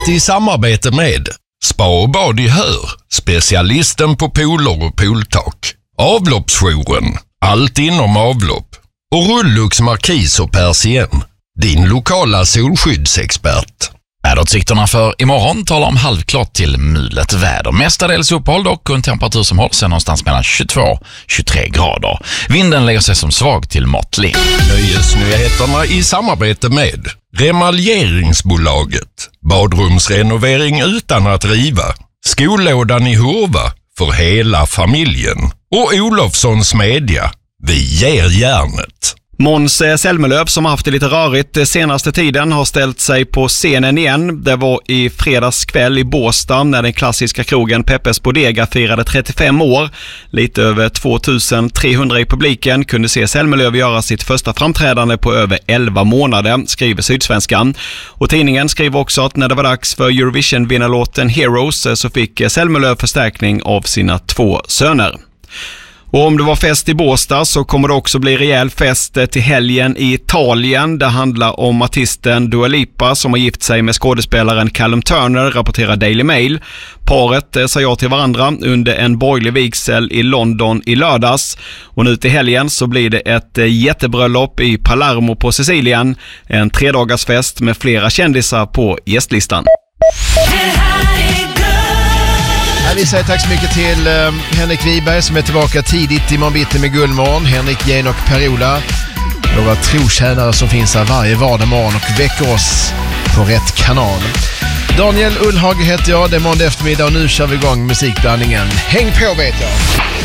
I samarbete med Spa och bad i Hör, specialisten på pooler och pooltak. Avloppsjouren, allt inom avlopp. Och Rullux Markis och Persien, din lokala solskyddsexpert. Väderutsikterna för imorgon talar om halvklart till mulet väder. Mestadels uppehåll dock och en temperatur som håller sig någonstans mellan 22-23 grader. Vinden lägger sig som svag till måttlig. Nöjesnyheterna i samarbete med Remaljeringsbolaget. Badrumsrenovering utan att riva. Skollådan i Hurva för hela familjen. Och Olofssons Media. Vi ger järnet. Måns Zelmerlöw, som har haft det lite rörigt senaste tiden, har ställt sig på scenen igen. Det var i fredags kväll i Båstad när den klassiska krogen Peppes Bodega firade 35 år. Lite över 2300 i publiken kunde se Zelmerlöw göra sitt första framträdande på över 11 månader, skriver Sydsvenskan. Och tidningen skriver också att när det var dags för Eurovision-vinnarlåten Heroes så fick Zelmerlöw förstärkning av sina 2 söner. Och om det var fest i Båstad så kommer det också bli rejäl fest till helgen i Italien. Det handlar om artisten Dua Lipa som har gift sig med skådespelaren Callum Turner, rapporterar Daily Mail. Paret sa ja till varandra under en borgerlig vigsel i London i lördags. Och nu till helgen så blir det ett jättebröllop i Palermo på Sicilien. En 3-dagarsfest med flera kändisar på gästlistan. Vi säger tack så mycket till Henrik Wiberg som är tillbaka tidigt i morgonbitti med Gullmorgon. Henrik, Jane och Per-Ola, några trotjänare som finns här varje vardagsmorgon och väcker oss på rätt kanal. Daniel Ullhag heter jag, det är måndag eftermiddag och nu kör vi igång musikblandningen. Häng på vet jag!